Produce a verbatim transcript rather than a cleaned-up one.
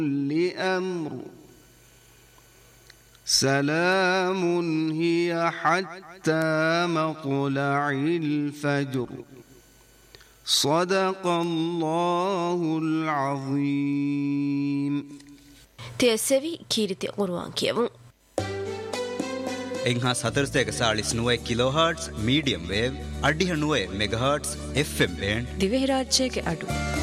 لأمر سلام هي حتى مطلع الفجر صدق الله العظيم. تيسوي كيرتي قرآن كيفون එංහා සතරස්දයක සාලිස් නුවයි කිලෝහර්ට්ස් මීඩියම් වේව් අඩිහ නුවයි මෙගහර්ට්ස් එෆ් එම් බෑන්ඩ් දිවහිරාජ්‍යයක අඩු